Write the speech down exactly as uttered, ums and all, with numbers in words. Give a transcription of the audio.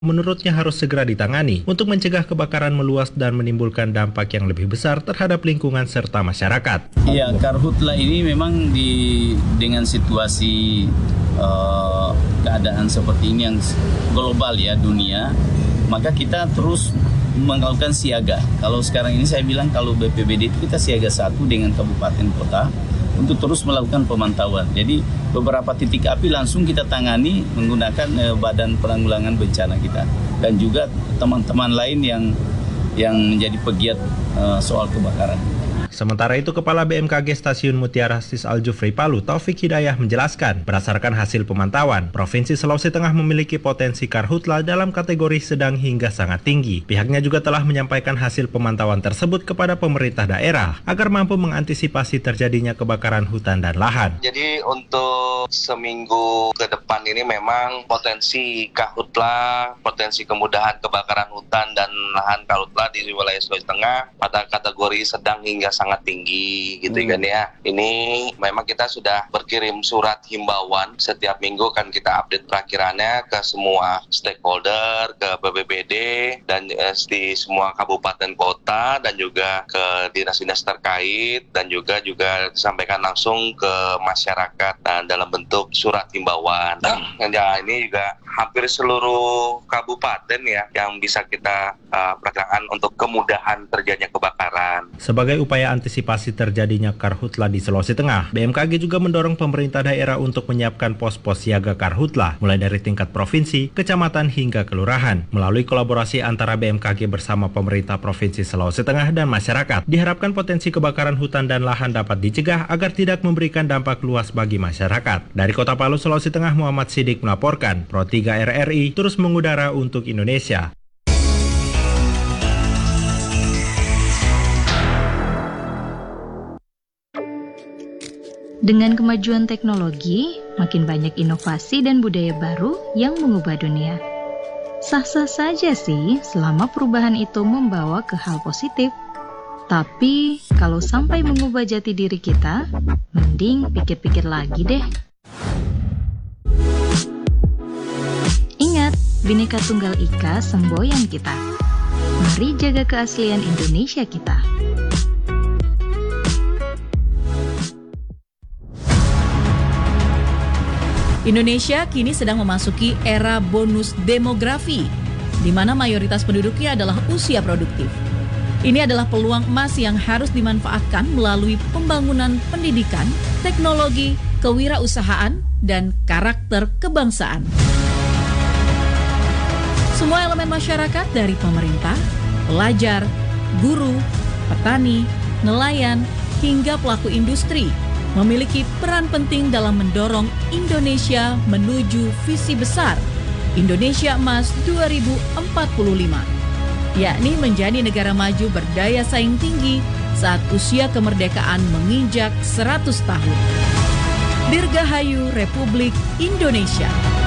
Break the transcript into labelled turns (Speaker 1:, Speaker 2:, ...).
Speaker 1: menurutnya harus segera ditangani untuk mencegah kebakaran meluas dan menimbulkan dampak yang lebih besar terhadap lingkungan serta masyarakat.
Speaker 2: Iya, karhutla ini memang di dengan situasi uh, keadaan seperti ini yang global ya dunia, maka kita terus melakukan siaga. Kalau sekarang ini saya bilang kalau B P B D itu kita siaga satu dengan kabupaten kota untuk terus melakukan pemantauan. Jadi beberapa titik api langsung kita tangani menggunakan eh, Badan Penanggulangan Bencana kita dan juga teman-teman lain yang yang menjadi pegiat eh, soal kebakaran.
Speaker 1: Sementara itu, Kepala B M K G Stasiun Mutiara Sis Al-Jufri Palu, Taufik Hidayah menjelaskan, berdasarkan hasil pemantauan, Provinsi Sulawesi Tengah memiliki potensi karhutla dalam kategori sedang hingga sangat tinggi. Pihaknya juga telah menyampaikan hasil pemantauan tersebut kepada pemerintah daerah agar mampu mengantisipasi terjadinya kebakaran hutan dan lahan.
Speaker 3: Jadi untuk seminggu ke depan ini memang potensi karhutla, potensi kemudahan kebakaran hutan dan lahan karhutla di wilayah Sulawesi Tengah pada kategori sedang hingga sangat tinggi gitu hmm. kan ya. Ini memang kita sudah berkirim surat himbauan setiap minggu, kan kita update perakhirannya ke semua stakeholder, ke B P B D dan eh, di semua kabupaten kota dan juga ke dinas-dinas terkait dan juga juga disampaikan langsung ke masyarakat dan dalam bentuk surat himbauan. Dan ya, ini juga hampir seluruh kabupaten ya yang bisa kita uh, perkirakan untuk kemudahan terjadinya kebakaran.
Speaker 1: Sebagai upaya antisipasi terjadinya karhutla di Sulawesi Tengah, B M K G juga mendorong pemerintah daerah untuk menyiapkan pos-pos siaga karhutla, mulai dari tingkat provinsi, kecamatan hingga kelurahan. Melalui kolaborasi antara B M K G bersama pemerintah Provinsi Sulawesi Tengah dan masyarakat, diharapkan potensi kebakaran hutan dan lahan dapat dicegah agar tidak memberikan dampak luas bagi masyarakat. Dari Kota Palu, Sulawesi Tengah, Muhammad Sidik melaporkan, Pro tiga R R I terus mengudara untuk Indonesia.
Speaker 4: Dengan kemajuan teknologi, makin banyak inovasi dan budaya baru yang mengubah dunia. Sah-sah saja sih selama perubahan itu membawa ke hal positif. Tapi kalau sampai mengubah jati diri kita, mending pikir-pikir lagi deh. Ingat, Bhinneka Tunggal Ika semboyan kita. Mari jaga keaslian Indonesia kita.
Speaker 5: Indonesia kini sedang memasuki era bonus demografi, di mana mayoritas penduduknya adalah usia produktif. Ini adalah peluang emas yang harus dimanfaatkan melalui pembangunan pendidikan, teknologi, kewirausahaan, dan karakter kebangsaan. Semua elemen masyarakat dari pemerintah, pelajar, guru, petani, nelayan, hingga pelaku industri memiliki peran penting dalam mendorong Indonesia menuju visi besar Indonesia Emas dua ribu empat puluh lima, yakni menjadi negara maju berdaya saing tinggi saat usia kemerdekaan menginjak seratus tahun. Dirgahayu Republik Indonesia.